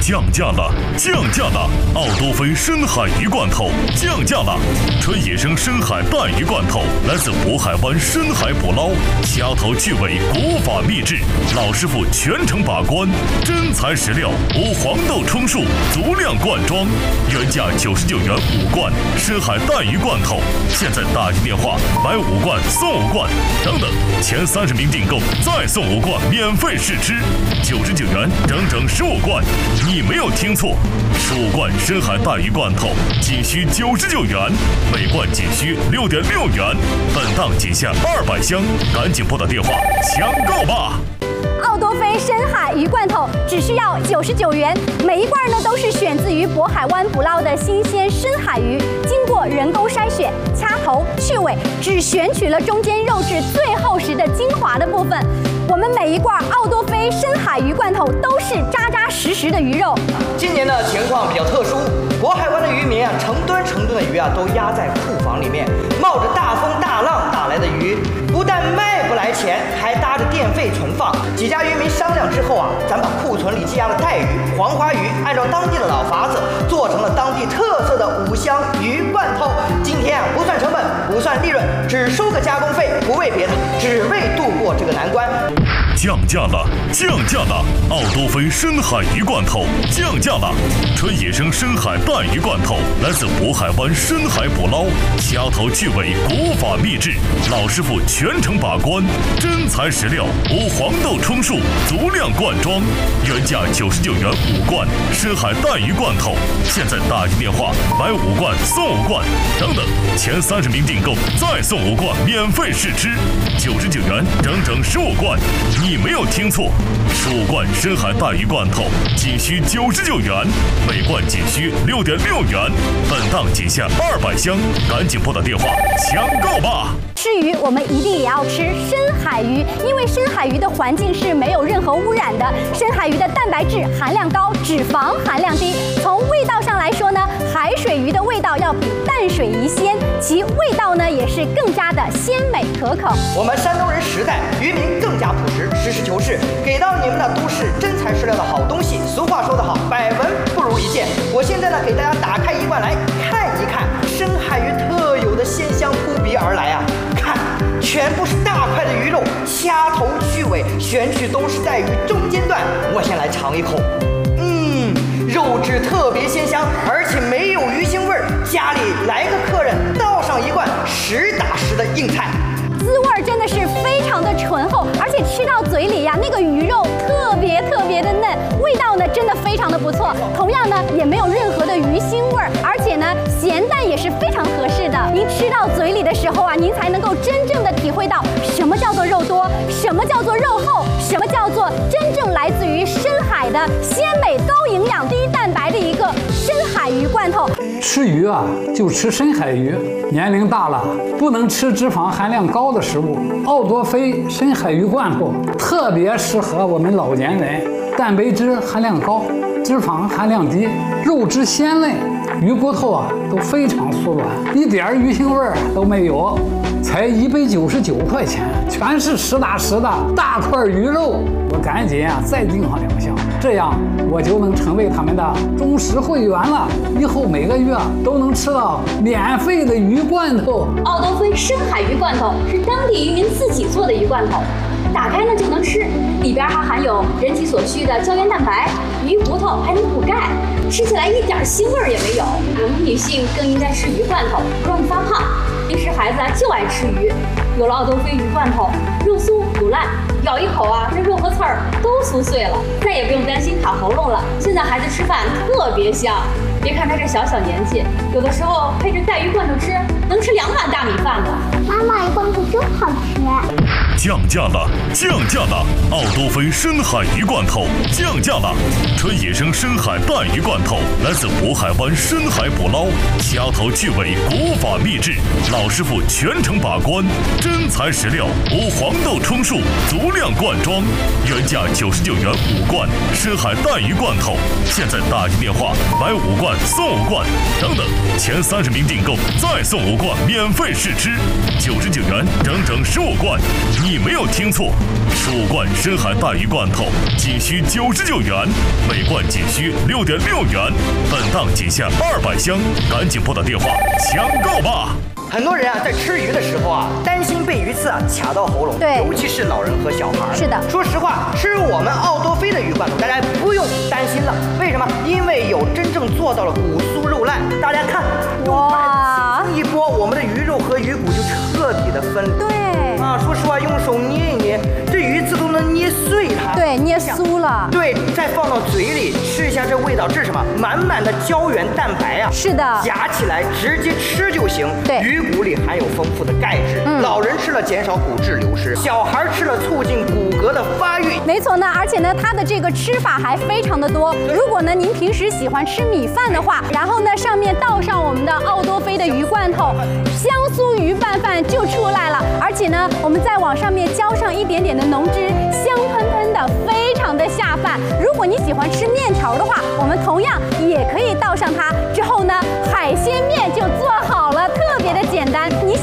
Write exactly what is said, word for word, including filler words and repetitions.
降价了，降价了！奥多菲深海鱼罐头降价了，纯野生深海带鱼罐头，来自渤海湾深海捕捞，掐头去尾，古法秘制，老师傅全程把关，真材实料，无黄豆充数，足量灌装，原价九十九元五罐深海带鱼罐头，现在打进电话买五罐送五罐，等等，前三十名订购再送五罐免费试吃，九十九元整整十五罐。你没有听错，十五罐深海带鱼罐头仅需九十九元，每罐仅需六点六元，本档仅下二百箱，赶紧拨打电话抢购吧！ 奥多菲深海鱼罐头只需要九十九元，每一罐呢都是选自于渤海湾捕捞的新鲜深海鱼，经过人工筛选、掐头去尾，只选取了中间肉质最厚实的精华的部分。我们每一罐奥多菲深海鱼罐头都是扎扎实实的鱼肉。 今年的情况比较特殊，渤海湾的渔民啊，成吨成吨的鱼啊都压在库房里面，冒着大风大浪打来的鱼，不但卖不来钱，还搭着电费存放。几家渔民商量之后啊，咱把库存里积压的带鱼、黄花鱼，按照当地的老法子，做成了当地特色的五香鱼罐头。今天啊，不算成本，不算利润，只收个加工费，不为别的，只为度过这个难关。 降价了，降价了！奥多菲深海鱼罐头降价了，纯野生深海带鱼罐头，来自渤海湾深海捕捞，掐头去尾，古法秘制，老师傅全程把关，真材实料，无黄豆充数，足量灌装，原价九十九元五罐深海带鱼罐头，现在打进电话买五罐送五罐，等等，前三十名订购再送五罐免费试吃，九十九元整整十五罐。你没有听错，十五罐深海带鱼罐头仅需九十九元，每罐仅需六点六元，本档仅下二百箱，赶紧拨打电话抢购吧！ 吃鱼，我们一定也要吃深海鱼，因为深海鱼的环境是没有任何污染的。深海鱼的蛋白质含量高，脂肪含量低。从味道上来说呢，海水鱼的味道要比淡水鱼鲜，其味道呢也是更加的鲜美可口。 我们山东人时代，渔民更加朴实，实事求是，给到你们的都是真材实料的好东西。俗话说得好，百闻不如一见。我现在呢，给大家打开一罐来看一看深海鱼特有的鲜香扑鼻而来啊！看，全部是大块的鱼肉，掐头去尾，选取都是在鱼中间段。我先来尝一口，嗯，肉质特别鲜香，而且没有鱼腥味儿。家里来个客人，倒上一罐实打实的硬菜， 滋味真的是非常的醇厚，而且吃到嘴里呀，那个鱼肉特别特别的嫩，味道呢真的非常的不错。同样呢，也没有任何的鱼腥味儿，而且呢，咸淡也是非常合适的。您吃到嘴里的时候啊，您才能够真正的体会到什么叫做肉多，什么叫做肉厚，什么叫做真正来自于深海的鲜美、高营养、低蛋白的一个深海鱼罐头。 吃鱼啊，就吃深海鱼。年龄大了，不能吃脂肪含量高的食物。奥多菲深海鱼罐头特别适合我们老年人，蛋白质含量高，脂肪含量低，肉质鲜嫩，鱼骨头啊都非常酥软，一点鱼腥味儿都没有，才一百九十九块钱，全是实打实的大块鱼肉。我赶紧啊再订上两箱，这样我就能成为他们的忠实会员了，以后每个月都能吃到免费的鱼罐头。 奥多菲深海鱼罐头是当地渔民自己做的鱼罐头，打开呢就能吃，里边还含有人体所需的胶原蛋白，鱼骨头还能补钙，吃起来一点腥味也没有。我们女性更应该吃鱼罐头，不容易发胖。平时孩子就爱吃鱼，有了奥多菲鱼罐头，肉酥不烂，咬一口啊，这肉和刺儿都酥碎了，再也不用担心卡喉咙了。现在孩子吃饭特别香，别看他这小小年纪，有的时候配着带鱼罐头吃，能吃两碗大米饭呢。 妈妈，鱼罐头真好吃。 降价了，降价了！奥多菲深海鱼罐头降价了，纯野生深海带鱼罐头，来自渤海湾深海捕捞，掐头去尾，古法秘制，老师傅全程把关，真材实料，无黄豆充数，足量灌装，原价九十九元五罐深海带鱼罐头，现在打进电话买五罐送五罐，等等，前三十名订购再送五罐免费试吃，九十九元整整十五罐。你你没有听错，首罐深海带鱼罐头仅需九十九元，每罐仅需六点六元，本档仅限二百箱，赶紧拨打电话抢购吧！ 很多人啊，在吃鱼的时候啊，担心被鱼刺啊卡到喉咙， 对， 尤其是老人和小孩。 是的， 说实话，吃我们奥多菲的鱼罐头，大家不用担心了。为什么？因为有真正做到了骨酥肉烂。大家看，哇，一拨，我们的鱼肉和鱼骨就彻底的分离。 对啊，说实话，用手捏一捏，这鱼刺都能捏碎它。 对，捏酥了。 对，再放到嘴里吃一下，这味道，这是什么？满满的胶原蛋白啊！ 是的， 夹起来直接吃就行。 对， 鱼骨里含有丰富的钙质，嗯，老人吃了减少骨质流失，小孩吃了促进骨骼的发育。 没错呢，而且呢，它的这个吃法还非常的多。如果呢您平时喜欢吃米饭的话，然后呢上面倒上我们的奥多菲的鱼罐头，香酥鱼拌饭就出来了。而且呢，我们再往上面浇上一点点的浓汁，香喷喷的，非常的下饭。如果你喜欢吃面条的话，我们同样也可以倒上它，